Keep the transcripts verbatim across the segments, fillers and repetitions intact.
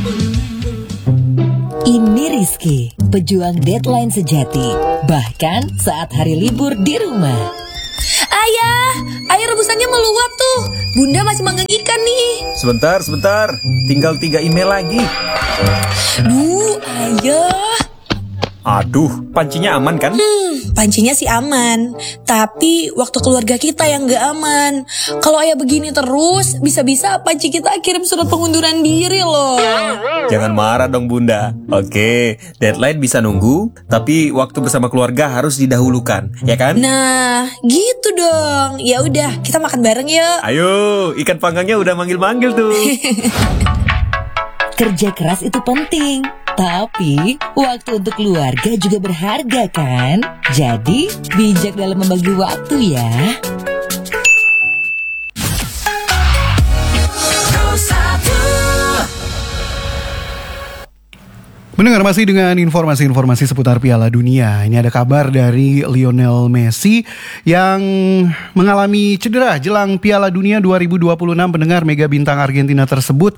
Ini Rizky, pejuang deadline sejati. Bahkan saat hari libur di rumah. Ayah, air rebusannya meluap tuh. Bunda masih manggang ikan nih. Sebentar, sebentar. Tinggal tiga email lagi. Duh, ayah. Aduh, pancinya aman kan? Hmm, pancinya sih aman. Tapi waktu keluarga kita yang gak aman. Kalau ayah begini terus, bisa-bisa panci kita kirim surat pengunduran diri loh. Jangan marah dong Bunda. Oke, deadline bisa nunggu, tapi waktu bersama keluarga harus didahulukan, ya kan? Nah, gitu dong. Ya udah, kita makan bareng yuk. Ayo, ikan panggangnya udah manggil-manggil tuh. Kerja keras itu penting, tapi waktu untuk keluarga juga berharga kan? Jadi bijak dalam membagi waktu ya. Mendengar masih dengan informasi-informasi seputar Piala Dunia. Ini ada kabar dari Lionel Messi yang mengalami cedera jelang Piala Dunia dua ribu dua puluh enam. Pendengar, mega bintang Argentina tersebut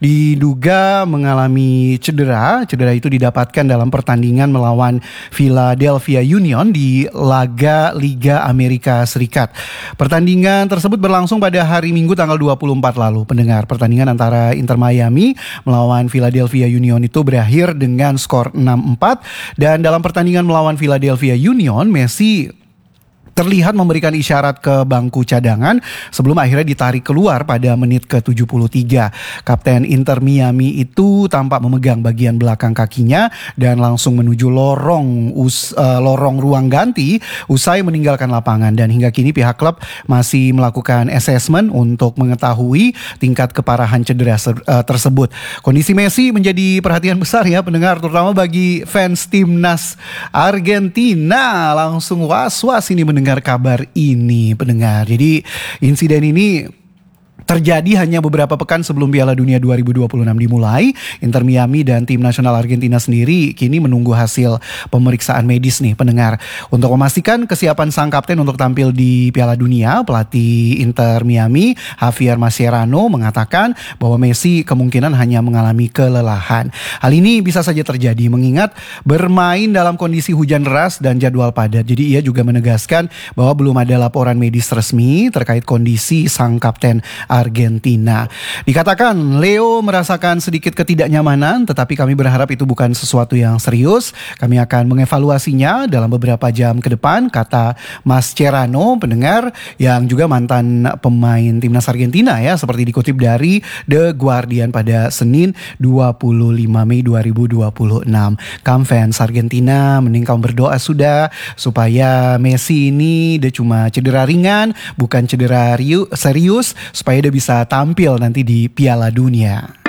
diduga mengalami cedera. Cedera itu didapatkan dalam pertandingan melawan Philadelphia Union di laga Liga Amerika Serikat. Pertandingan tersebut berlangsung pada hari Minggu tanggal dua puluh empat lalu. Pendengar, pertandingan antara Inter Miami melawan Philadelphia Union itu berakhir dengan skor enam empat, dan dalam pertandingan melawan Philadelphia Union, Messi terlihat memberikan isyarat ke bangku cadangan sebelum akhirnya ditarik keluar pada menit ke tujuh puluh tiga. Kapten Inter Miami itu tampak memegang bagian belakang kakinya dan langsung menuju lorong us, uh, lorong ruang ganti usai meninggalkan lapangan, dan hingga kini pihak klub masih melakukan assessment untuk mengetahui tingkat keparahan cedera ser, uh, tersebut. Kondisi Messi menjadi perhatian besar ya pendengar, terutama bagi fans timnas Argentina. Langsung was-was ini mendengar dengar kabar ini pendengar. Jadi insiden ini terjadi hanya beberapa pekan sebelum Piala Dunia dua ribu dua puluh enam dimulai. Inter Miami dan tim nasional Argentina sendiri kini menunggu hasil pemeriksaan medis nih pendengar. Untuk memastikan kesiapan sang kapten untuk tampil di Piala Dunia, pelatih Inter Miami Javier Mascherano mengatakan bahwa Messi kemungkinan hanya mengalami kelelahan. Hal ini bisa saja terjadi mengingat bermain dalam kondisi hujan deras dan jadwal padat. Jadi ia juga menegaskan bahwa belum ada laporan medis resmi terkait kondisi sang kapten Argentina. Dikatakan Leo merasakan sedikit ketidaknyamanan, tetapi kami berharap itu bukan sesuatu yang serius. Kami akan mengevaluasinya dalam beberapa jam ke depan, kata Mascherano pendengar, yang juga mantan pemain timnas Argentina ya, seperti dikutip dari The Guardian pada Senin dua puluh lima Mei dua ribu dua puluh enam. Kam fans Argentina, mending kamu berdoa sudah supaya Messi ini dia cuma cedera ringan, bukan cedera riu, serius, supaya dia bisa tampil nanti di Piala Dunia.